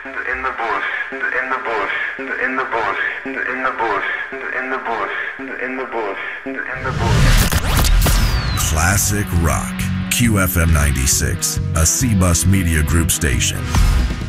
in the bush, in the bush, in the bush, in the bush, in the bush, in the bush, in the bush. Classic rock. QFM 96, a C-Bus Media Group station.